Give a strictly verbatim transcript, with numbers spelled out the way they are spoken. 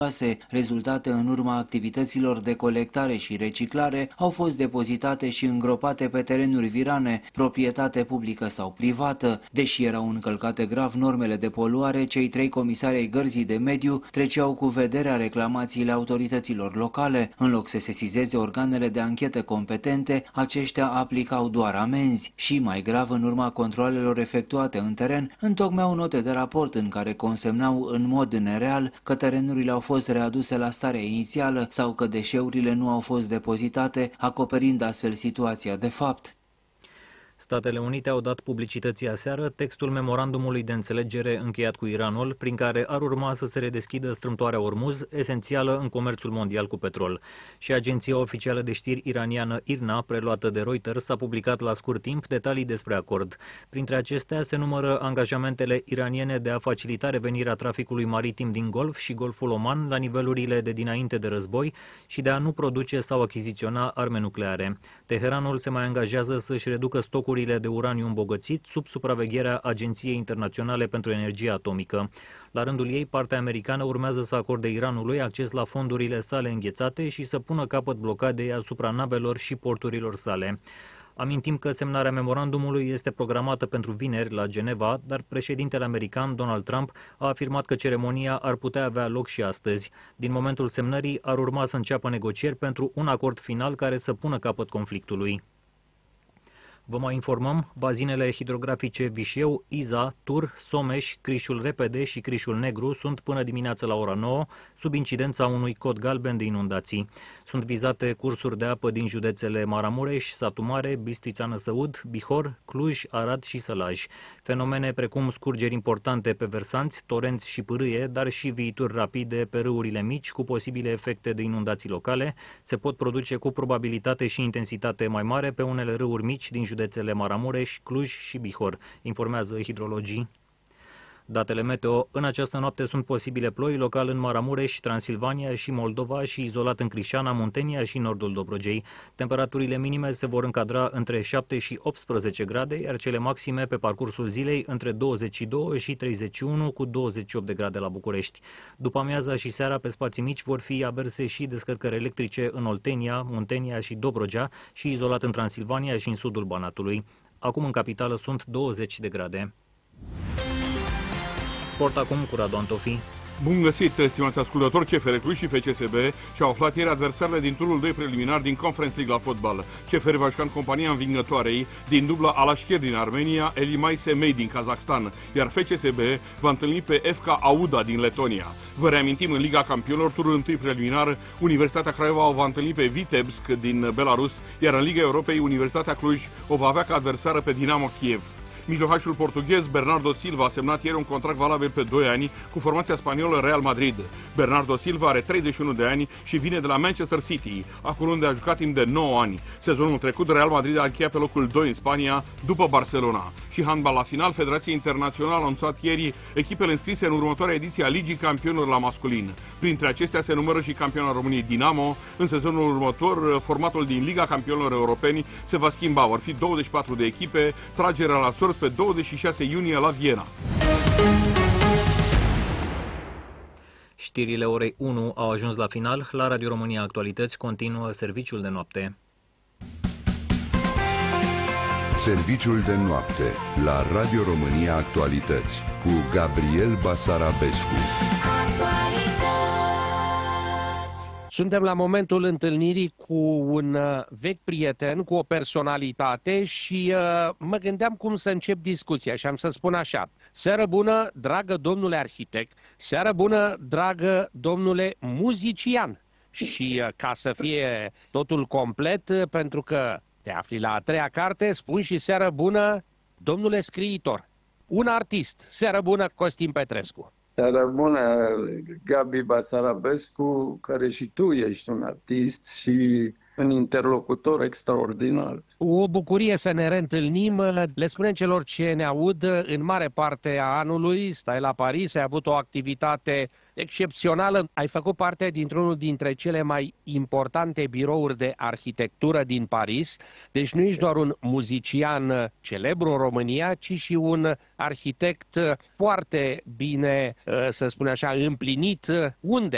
rezultate în urma activităților de colectare și reciclare au fost depozitate și îngropate pe terenuri virane, proprietate publică sau privată. Deși erau încălcate grav normele de poluare, cei trei comisari ai Gărzii de Mediu treceau cu vederea reclamațiile autorităților locale. În loc să sesizeze organele de anchetă competente, aceștia aplicau doar amenzi. Și mai grav, în urma controalelor efectuate în teren, întocmeau note de raport în care consemnau în mod nereal că terenurile au fost fost readuse la starea inițială sau că deșeurile nu au fost depozitate, acoperind astfel situația de fapt. Statele Unite au dat publicității aseară textul memorandumului de înțelegere încheiat cu Iranul, prin care ar urma să se redeschidă strâmtoarea Ormuz, esențială în comerțul mondial cu petrol. Și agenția oficială de știri iraniană IRNA, preluată de Reuters, a publicat la scurt timp detalii despre acord. Printre acestea se numără angajamentele iraniene de a facilita revenirea traficului maritim din Golf și Golful Oman la nivelurile de dinainte de război și de a nu produce sau achiziționa arme nucleare. Teheranul se mai angajează să-și reducă stocul de uraniu îmbogățit sub supravegherea Agenției Internaționale pentru Energie Atomică. La rândul ei, partea americană urmează să acorde Iranului acces la fondurile sale înghețate și să pună capăt blocadei asupra navelor și porturilor sale. Amintim că semnarea memorandumului este programată pentru vineri la Geneva, dar președintele american Donald Trump a afirmat că ceremonia ar putea avea loc și astăzi. Din momentul semnării ar urma să înceapă negocieri pentru un acord final care să pună capăt conflictului. Vă mai informăm, bazinele hidrografice Vișeu, Iza, Tur, Someș, Crișul Repede și Crișul Negru sunt până dimineața la ora nouă sub incidența unui cod galben de inundații. Sunt vizate cursuri de apă din județele Maramureș, Satu Mare, Bistrița Năsăud, Bihor, Cluj, Arad și Sălaj. Fenomene precum scurgeri importante pe versanți, torenți și pârâie, dar și viituri rapide pe râurile mici cu posibile efecte de inundații locale se pot produce cu probabilitate și intensitate mai mare pe unele râuri mici din județele Maramureș, Cluj și Bihor, informează hidrologii. Datele meteo: în această noapte sunt posibile ploi local în Maramureș, Transilvania și Moldova și izolat în Crișana, Muntenia și nordul Dobrogei. Temperaturile minime se vor încadra între șapte și optsprezece grade, iar cele maxime pe parcursul zilei între douăzeci și doi și treizeci și unu cu douăzeci și opt de grade la București. După amiaza și seara pe spații mici vor fi averse și descărcări electrice în Oltenia, Muntenia și Dobrogea și izolat în Transilvania și în sudul Banatului. Acum în capitală sunt douăzeci de grade. Sport acum cu Radu Antofi. Bun găsit, stimați ascultători! C F R Cluj și F C S B și-au aflat ieri adversarele din turul doi preliminar din Conference League la fotbal. C F R va juca în compania învingătoarei din dubla Alashkir din Armenia, Elimai Semei din Kazakhstan, iar F C S B va întâlni pe F K Auda din Letonia. Vă reamintim, în Liga Campionilor, turul întâi preliminar, Universitatea Craiova o va întâlni pe Vitebsk din Belarus, iar în Liga Europei, Universitatea Cluj o va avea ca adversară pe Dinamo Kiev. Mijlocașul portughez Bernardo Silva a semnat ieri un contract valabil pe doi ani cu formația spaniolă Real Madrid. Bernardo Silva are treizeci și unu de ani și vine de la Manchester City, acolo unde a jucat timp de nouă ani. Sezonul trecut, Real Madrid a încheiat pe locul doi în Spania, după Barcelona. Și handbal la final, Federația Internațională a anunțat ieri echipele înscrise în următoarea ediție a Ligii Campionilor la masculin. Printre acestea se numără și campioana României Dinamo. În sezonul următor, formatul din Liga Campionilor Europeni se va schimba. Vor fi douăzeci și patru de echipe, tragerea la sorți pe douăzeci și șase iunie la Viena. Știrile orei unu au ajuns la final. La Radio România Actualități continuă serviciul de noapte. Serviciul de noapte la Radio România Actualități cu Gabriel Basarabescu. Suntem la momentul întâlnirii cu un vechi prieten, cu o personalitate și uh, mă gândeam cum să încep discuția și am să spun așa. Seară bună, dragă domnule arhitect, seară bună, dragă domnule muzician. Și uh, ca să fie totul complet, uh, pentru că te afli la a treia carte, spun și seară bună, domnule scriitor. Un artist, seară bună, Costin Petrescu. Seara bună, Gabi Basarabescu, care și tu ești un artist și un interlocutor extraordinar. O bucurie să ne reîntâlnim. Le spunem celor ce ne aud, în mare parte a anului stai la Paris, ai avut o activitate excepțională, ai făcut parte dintr-unul dintre cele mai importante birouri de arhitectură din Paris, deci nu ești doar un muzician celebru în România, ci și un arhitect foarte bine, să spun așa, împlinit. Unde?